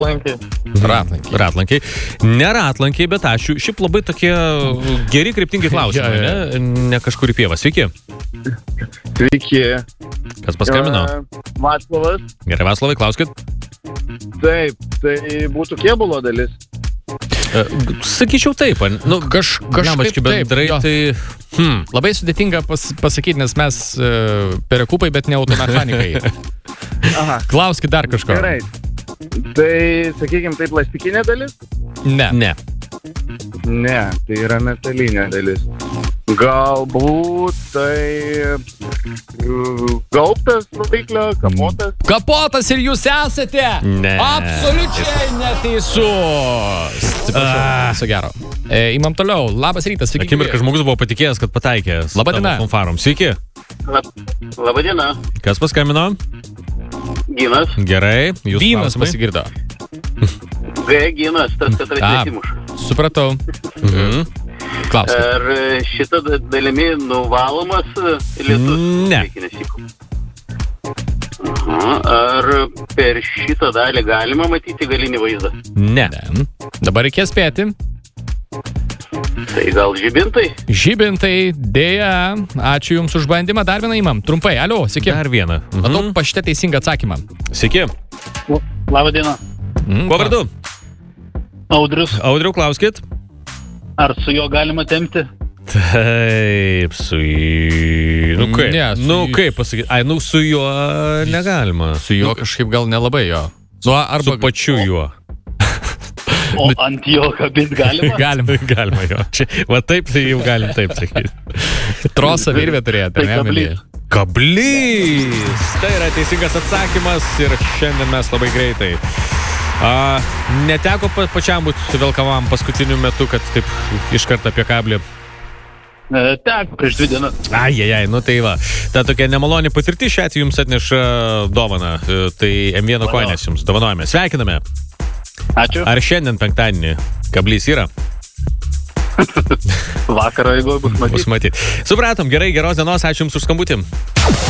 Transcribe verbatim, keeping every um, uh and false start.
Ratlankiai. Ratlankiai. Ratlankiai. Ne ratlankiai, bet ačiū. Šiaip labai tokie geri kryptingi klausimai, Ja, ja. ne? Ne kažkur į pievą. Sveiki. Sveiki. Kas paskambino? E, Vaclavas. Gerai, Vaclavai, klauskit. Taip, tai būtų kėbulo dalis. E, Sakyčiau taip. an- Nu, Kaž, kažkaip kažkaip bendrai, taip, jo. tai... Hmm. Labai sudėtinga pas, pasakyti, nes mes uh, perekupai, bet ne automechanikai. Aha. Klauskit dar kažko. Gerai. Tai, sakykime, tai plastikinė dalis? Ne. Ne. Ne, tai yra metalinė dalis. Galbūt tai uh, gaubtas variklio, kapotas. Kapotas ir jūs esate! Ne. Absoliučiai neteisus! Atsiprašau, viso gero. E, imam toliau. Labas rytas, sveiki. Akimirka žmogus buvo patikėjęs, kad pataikė. su Labą tavo dieną. fanfarom. Sveiki. Labadiena, Kas paskambino? Ginas. Gerai. Jūs Vynas klausimai? pasigirdo. G. Ginas, tas, kad A. atsimuša. Supratau. Mhm. Klauskit. Ar šitą dalimi nuvalomas lietus? Ne. Reikia nesikų. Aha, ar per šitą dalį galima matyti galinį vaizdą? Ne. Ne. Dabar reikės spėti. Tai gal žibintai? Žibintai, dėja. Ačiū Jums už bandymą. Dar vieną imam. Trumpai. Alio, sveiki. Dar vieną. Matau Mhm. paštę teisingą atsakymą. Sveiki. Labadiena, Mm, Kuo vardu? Audrius. Audriau, klauskit. Ar su juo galima tempti? Taip, su jį... Nu kaip? Ne, su nu jį- kaip pasakyti? Ai, nu su juo negalima. Su juo kažkaip gal nelabai jo. Su arba Su pačiu juo. O ant jo kabint galima? Galima. Galima jo. Čia, va taip, tai jau galim taip sakyti. Trosą virvę turėti. Tai ar ne, kablys. Emilija? Kablys! Tai yra teisingas atsakymas ir šiandien mes labai greitai. A, neteko pa, pačiam būti velkavam paskutiniu metu, kad taip iš karto apie kablį. E, Teko prieš dvi dienas. Ai, ai, ai, nu tai va. Ta tokia nemaloni patirtis šiuo atveju jums atneša dovaną. E, Tai M vieno koinės jums dovanojame. Sveikiname. Ačiū. Ar šiandien penktadienį kablys yra? Vakarą, jeigu bus matyti. Bus matyti. Supratom, gerai, geros dienos, ačiū jums už skambutį.